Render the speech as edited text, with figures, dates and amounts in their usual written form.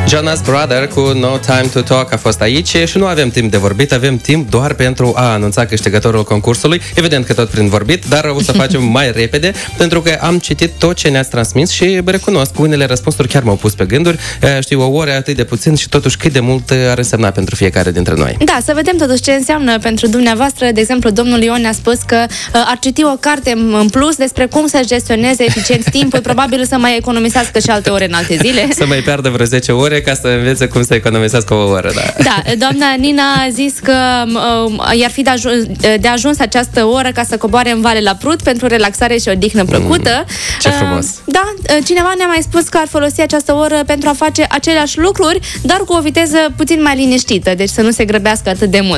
Jonas Brother cu No Time to Talk a fost aici și nu avem timp de vorbit, avem timp doar pentru a anunța câștigătorul concursului. Evident că tot prin vorbit, dar o să facem mai repede, pentru că am citit tot ce ne-ați transmis și recunosc, unele răspunsuri chiar m-au pus pe gânduri. Știu, o oră atât de puțin și totuși cât de mult ar însemna pentru fiecare dintre noi. Da, să vedem totuși ce înseamnă pentru dumneavoastră. De exemplu, domnul Ion ne-a spus că ar citi o carte în plus despre cum să gestioneze eficient timpul, probabil să mai economisească și alte ore în alte zile. Să mai piardă vreo 10 ore ca să învețe cum să economisească o oră, da. Da, doamna Nina a zis că i-ar fi de ajuns această oră ca să coboare în Vale la Prut pentru relaxare și odihnă plăcută. Ce frumos! Da, cineva ne-a mai spus că ar folosi această oră pentru a face aceleași lucruri, dar cu o viteză puțin mai liniștită, deci să nu se grăbească atât de mult.